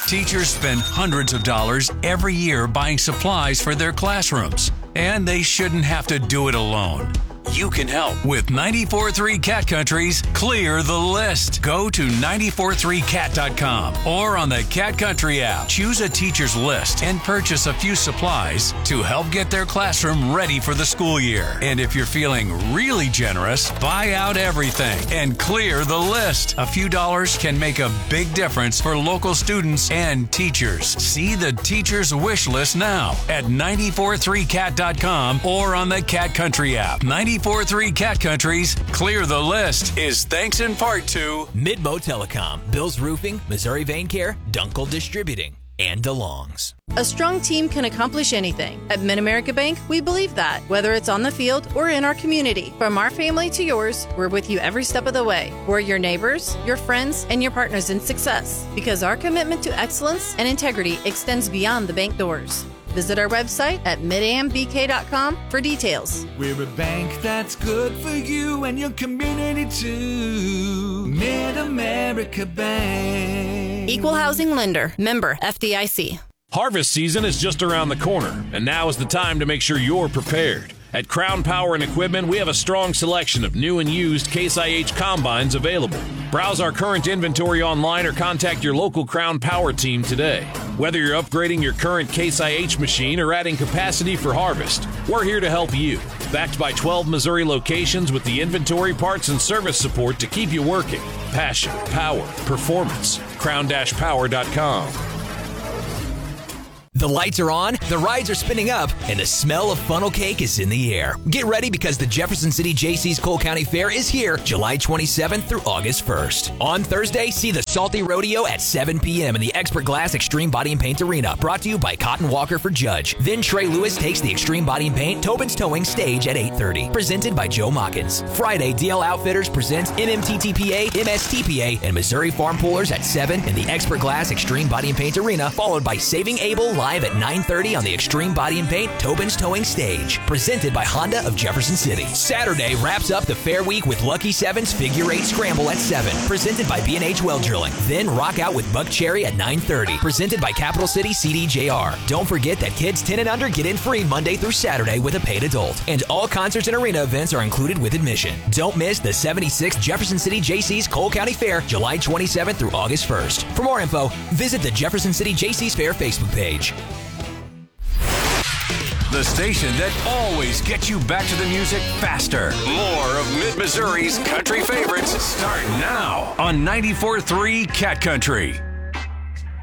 Teachers spend hundreds of dollars every year buying supplies for their classrooms, and they shouldn't have to do it alone. You can help with 94.3 Cat Country's Clear the List. Go to 943cat.com or on the Cat Country app. Choose a teacher's list and purchase a few supplies to help get their classroom ready for the school year. And if you're feeling really generous, buy out everything and clear the list. A few dollars can make a big difference for local students and teachers. See the teacher's wish list now at 943cat.com or on the Cat Country app. 94.3 Cat Country's Clear the List is thanks in part to Midmo Telecom, Bill's Roofing, Missouri Vein Care, Dunkel Distributing, and DeLong's. A strong team can accomplish anything. At Mid-America Bank, we believe that, whether it's on the field or in our community. From our family to yours, we're with you every step of the way. We're your neighbors, your friends, and your partners in success, because our commitment to excellence and integrity extends beyond the bank doors. Visit our website at midambk.com for details. We're a bank that's good for you and your community too. Mid-America Bank. Equal Housing Lender. Member FDIC. Harvest season is just around the corner, and now is the time to make sure you're prepared. At Crown Power and Equipment, we have a strong selection of new and used Case IH combines available. Browse our current inventory online or contact your local Crown Power team today. Whether you're upgrading your current Case IH machine or adding capacity for harvest, we're here to help you. Backed by 12 Missouri locations with the inventory, parts, and service support to keep you working. Passion, power, performance. crown-power.com. The lights are on, the rides are spinning up, and the smell of funnel cake is in the air. Get ready because the Jefferson City Jaycees Cole County Fair is here July 27th through August 1st. On Thursday, see the Salty Rodeo at 7 p.m. in the Expert Glass Extreme Body and Paint Arena, brought to you by Cotton Walker for Judge. Then Trey Lewis takes the Extreme Body and Paint Tobin's Towing stage at 8:30, presented by Joe Mockins. Friday, DL Outfitters presents MMTTPA, MSTPA, and Missouri Farm Pullers at 7 in the Expert Glass Extreme Body and Paint Arena, followed by Saving Abel live at 9:30 on the Extreme Body and Paint Tobin's Towing stage, presented by Honda of Jefferson City. Saturday wraps up the Fair Week with Lucky Seven's Figure 8 Scramble at 7, presented by B&H Well Drilling. Then rock out with Buck Cherry at 9:30, presented by Capital City CDJR. Don't forget that kids 10 and under get in free Monday through Saturday with a paid adult, and all concerts and arena events are included with admission. Don't miss the 76th Jefferson City Jaycees Cole County Fair, July 27th through August 1st. For more info, visit the Jefferson City Jaycees Fair Facebook page. the station that always gets you back to the music faster. More of Mid-Missouri's country favorites start now on 94.3 Cat Country.